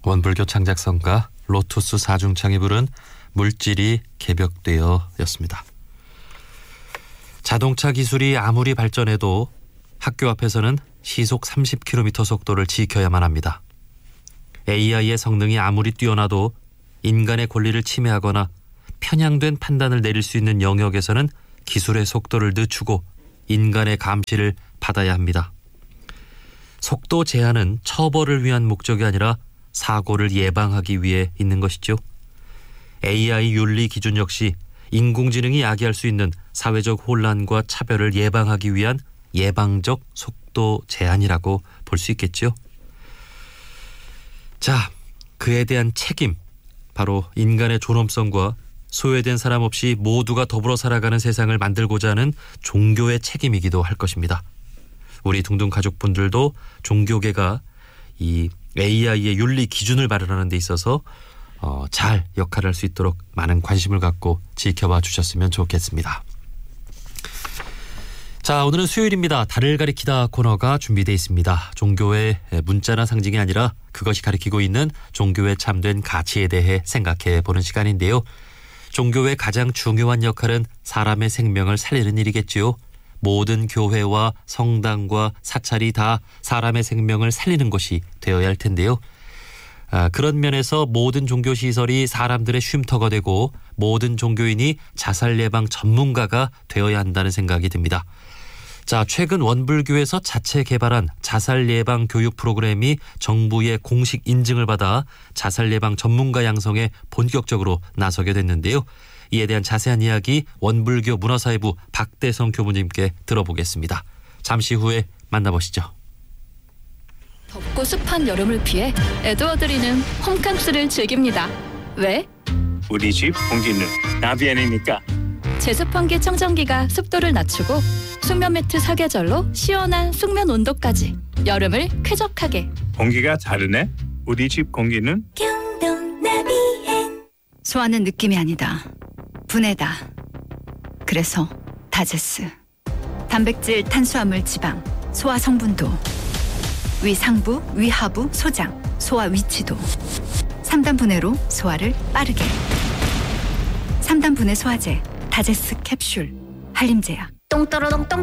원불교 창작성가 로투스 사중창이 부른 물질이 개벽되어 였습니다. 자동차 기술이 아무리 발전해도 학교 앞에서는 시속 30km 속도를 지켜야만 합니다. AI의 성능이 아무리 뛰어나도 인간의 권리를 침해하거나 편향된 판단을 내릴 수 있는 영역에서는 기술의 속도를 늦추고 인간의 감시를 받아야 합니다. 속도 제한은 처벌을 위한 목적이 아니라 사고를 예방하기 위해 있는 것이죠. AI 윤리 기준 역시 인공지능이 야기할 수 있는 사회적 혼란과 차별을 예방하기 위한 예방적 속도 제한이라고 볼 수 있겠죠. 자, 그에 대한 책임, 바로 인간의 존엄성과 소외된 사람 없이 모두가 더불어 살아가는 세상을 만들고자 하는 종교의 책임이기도 할 것입니다. 우리 둥둥 가족분들도 종교계가 이 AI의 윤리 기준을 마련하는 데 있어서 잘 역할을 할 수 있도록 많은 관심을 갖고 지켜봐 주셨으면 좋겠습니다. 자, 오늘은 수요일입니다. 달을 가리키다 코너가 준비되어 있습니다. 종교의 문자나 상징이 아니라 그것이 가리키고 있는 종교의 참된 가치에 대해 생각해 보는 시간인데요. 종교의 가장 중요한 역할은 사람의 생명을 살리는 일이겠지요. 모든 교회와 성당과 사찰이 다 사람의 생명을 살리는 것이 되어야 할 텐데요. 그런 면에서 모든 종교시설이 사람들의 쉼터가 되고 모든 종교인이 자살 예방 전문가가 되어야 한다는 생각이 듭니다. 자, 최근 원불교에서 자체 개발한 자살 예방 교육 프로그램이 정부의 공식 인증을 받아 자살 예방 전문가 양성에 본격적으로 나서게 됐는데요. 이에 대한 자세한 이야기 원불교 문화사회부 박대성 교무님께 들어보겠습니다. 잠시 후에 만나보시죠. 덥고 습한 여름을 피해 에드워드리는 홈캉스를 즐깁니다. 왜? 우리 집 공기는 나비엔이니까. 제습 환기 청정기가 습도를 낮추고 숙면 매트 사계절로 시원한 숙면 온도까지 여름을 쾌적하게. 공기가 다르네. 우리 집 공기는 경동 나비엔. 소화는 느낌이 아니다. 분해다. 그래서 다제스. 단백질, 탄수화물, 지방, 소화 성분도, 위 상부, 위 하부, 소장, 소화 위치도 3단 분해로 소화를 빠르게. 3단 분해 소화제 다제스 캡슐 한림제약. 똥 떨어덩 똥